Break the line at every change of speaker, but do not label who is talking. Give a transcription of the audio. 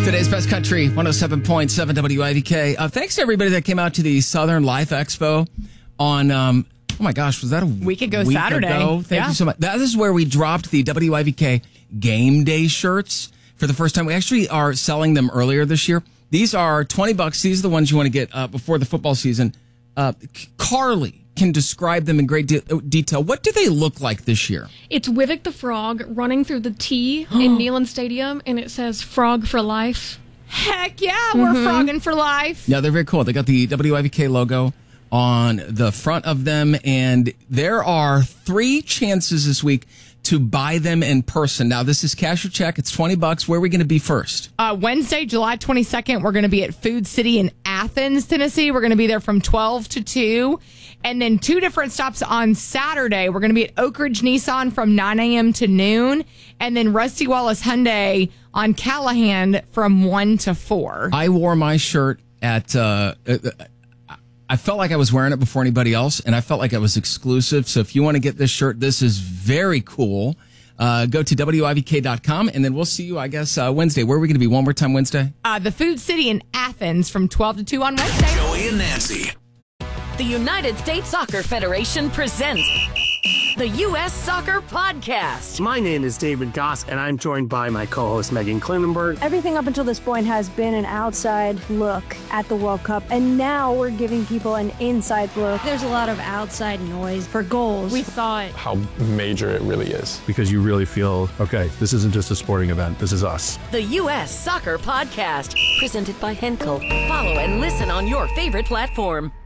Today's Best Country, 107.7 WIVK. Thanks to everybody that came out to the Southern Life Expo on, oh my gosh, was that a
week ago Saturday?
Thank you so much. That is where we dropped the WIVK game day shirts for the first time. We actually are selling them earlier this year. These are $20. These are the ones you want to get before the football season. Carly can describe them in great detail. What do they look like this year?
It's Wivek the Frog running through the T in Neyland Stadium, and it says Frog for Life.
Heck yeah, we're frogging for life.
Yeah, they're very cool. They got the WIVK logo on the front of them, and there are 3 chances this week to buy them in person. Now, this is cash or check. It's $20. Where are we going to be first?
Wednesday, July 22nd, we're going to be at Food City in Athens, Tennessee. We're going to be there from 12 to 2. And then 2 different stops on Saturday. We're going to be at Oak Ridge Nissan from 9 a.m. to noon. And then Rusty Wallace Hyundai on Callahan from 1 to 4.
I wore my shirt at... I felt like I was wearing it before anybody else, and I felt like I was exclusive. So if you want to get this shirt, this is very cool. Go to WIVK.com, and then we'll see you, I guess, Wednesday. Where are we going to be one more time Wednesday?
The Food City in Athens from 12 to 2 on Wednesday.
Joey and Nancy.
The United States Soccer Federation presents the U.S. Soccer Podcast.
My name is David Goss, and I'm joined by my co-host Megan Klinenberg.
Everything up until this point has been an outside look at the World Cup, and now we're giving people an inside look.
There's a lot of outside noise for goals.
We thought
how major it really is.
Because you really feel, okay, this isn't just a sporting event, this is us.
The U.S. Soccer Podcast, presented by Henkel. Follow and listen on your favorite platform.